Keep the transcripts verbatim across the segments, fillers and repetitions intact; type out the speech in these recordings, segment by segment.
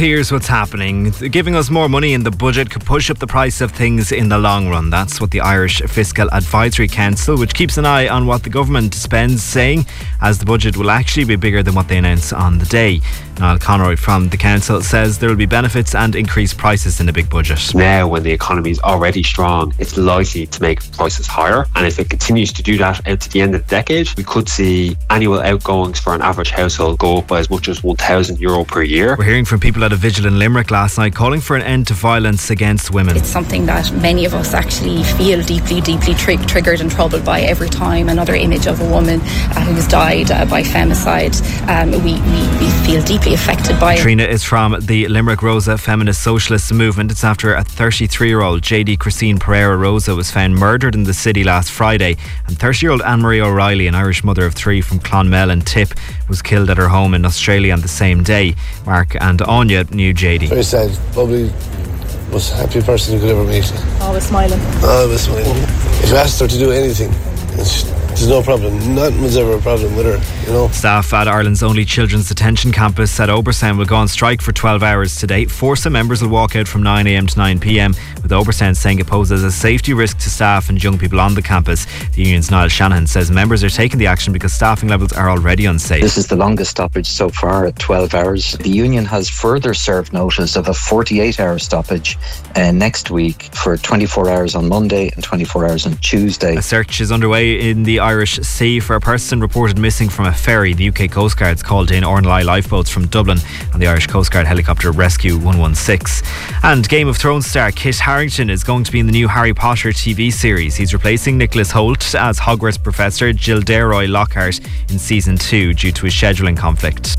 here's what's happening. Giving us more money in the budget could push up the price of things in the long run. That's what the Irish Fiscal Advisory Council, which keeps an eye on what the government spends, saying, as the budget will actually be bigger than what they announce on the day. Niall Conroy from the council says there will be benefits and increased prices in a big budget. Now, when the economy is already strong, it's likely to make prices higher, and if it continues to do that out to the end of the decade, we could see annual outgoings for an average household go up by as much as one thousand euro per year. We're hearing from people at a vigil in Limerick last night calling for an end to violence against women. It's something that many of us actually feel deeply, deeply tri- triggered and troubled by every time another image of a woman uh, who has died uh, by femicide. Um, we, we, we feel deeply affected by it. Trina is from the Limerick Rosa Feminist Socialist Movement. It's after a thirty-three-year-old J D Christine Pereira Rosa was found murdered in the city last Friday, and thirty-year-old Anne-Marie O'Reilly, an Irish mother of three from Clonmel and Tip, was killed at her home in Australia on the same day. Mark and Anya knew J D. Very sad, lovely, most happy person you could ever meet. Always smiling. Always smiling. If you asked her to do anything, there's no problem. Nothing was ever a problem with her, you know. Staff at Ireland's only children's detention campus at Obersound will go on strike for twelve hours today. Forsa members will walk out from nine a.m. to nine p.m, with Obersound saying it poses a safety risk to staff and young people on the campus. The union's Niall Shanahan says members are taking the action because staffing levels are already unsafe. This is the longest stoppage so far at twelve hours. The union has further served notice of a forty-eight hour stoppage uh, next week for twenty-four hours on Monday and twenty-four hours on Tuesday. A search is underway in the Irish Sea for a person reported missing from a ferry. The U K Coast Guard's called in Ornelai lifeboats from Dublin and the Irish Coast Guard helicopter Rescue one one six. And Game of Thrones star Kit Harington is going to be in the new Harry Potter T V series. He's replacing Nicholas Hoult as Hogwarts professor Gilderoy Lockhart in season two due to his scheduling conflict.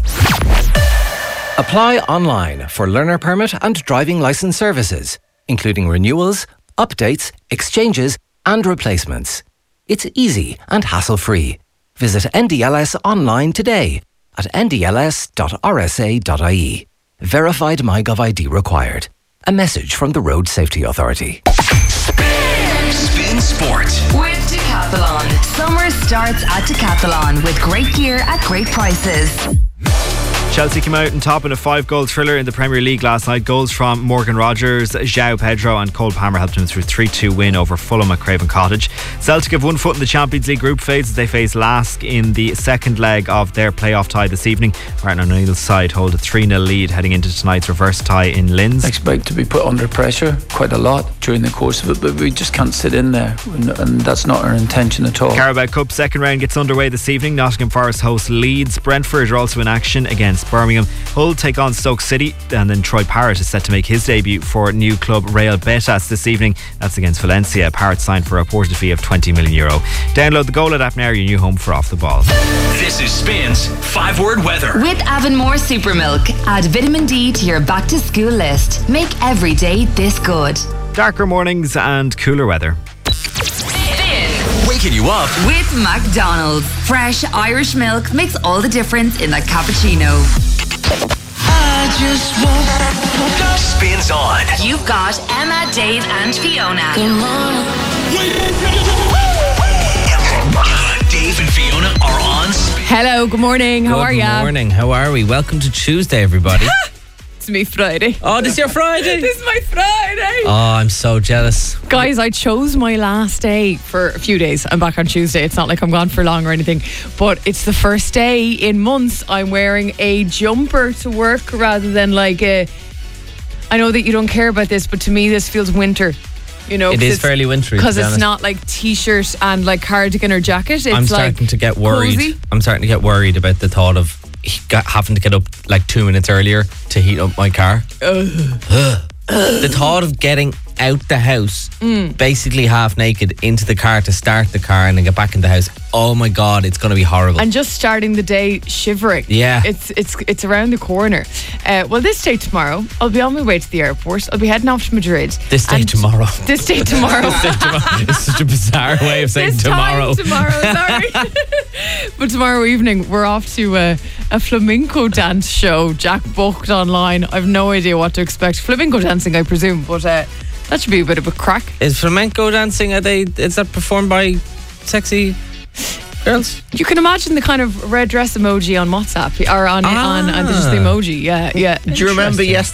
Apply online for learner permit and driving licence services, including renewals, updates, exchanges and replacements. It's easy and hassle-free. Visit N D L S online today at n d l s dot r s a dot i e. Verified MyGov I D required. A message from the Road Safety Authority. Spin Sport with Decathlon. Summer starts at Decathlon with great gear at great prices. Chelsea came out on top in a five-goal thriller in the Premier League last night. Goals from Morgan Rogers, João Pedro and Cole Palmer helped them through a three two win over Fulham at Craven Cottage. Celtic have one foot in the Champions League group phase as they face Lask in the second leg of their playoff tie this evening. Martin O'Neill's side hold a three nil lead heading into tonight's reverse tie in Linz. I expect to be put under pressure quite a lot during the course of it, but we just can't sit in there, and, and that's not our intention at all. Carabao Cup second round gets underway this evening. Nottingham Forest host Leeds. Brentford are also in action against Birmingham. Hull take on Stoke City, and then Troy Parrott is set to make his debut for new club Real Betis this evening. That's against Valencia. Parrott signed for a reported fee of twenty million euro. Download the Goal app now, your new home for Off the Ball. This is Spin's five word weather with Avonmore Super Milk. Add vitamin D to your back to school list. Make every day this good. Darker mornings and cooler weather. Waking you up with McDonald's. Fresh Irish milk makes all the difference in a cappuccino. I just want Spins on. You've got Emma, Dave and Fiona. Good morning. Dave and Fiona are on Spin. Hello, good morning. How good are you? Good morning. How are we? Welcome to Tuesday, everybody. It's me Friday. Oh, this is your Friday? This is my Friday. Oh, I'm so jealous. Guys, I chose my last day for a few days. I'm back on Tuesday. It's not like I'm gone for long or anything, but it's the first day in months I'm wearing a jumper to work rather than like a... I know that you don't care about this, but to me this feels winter. You know, it is fairly wintry because it's not like t-shirt and like cardigan or jacket. It's I'm starting like to get worried. Cozy. I'm starting to get worried about the thought of got, having to get up like two minutes earlier to heat up my car. Ugh. The thought of getting out the house, mm. basically half naked, into the car to start the car and then get back in the house. Oh my God, it's going to be horrible. And just starting the day shivering. Yeah. It's it's it's around the corner. Uh, well, this day tomorrow, I'll be on my way to the airport. I'll be heading off to Madrid. This day tomorrow. This day tomorrow. This day tomorrow. It's such a bizarre way of saying this tomorrow. Time tomorrow, sorry. But tomorrow evening, we're off to a, a flamenco dance show. Jack booked online. I've no idea what to expect. Flamenco dancing, I presume, but uh, that should be a bit of a crack. Is flamenco dancing, are they, is that performed by sexy girls? You can imagine the kind of red dress emoji on WhatsApp or on, ah. on, on the just the emoji. Yeah, yeah. Do you remember yesterday?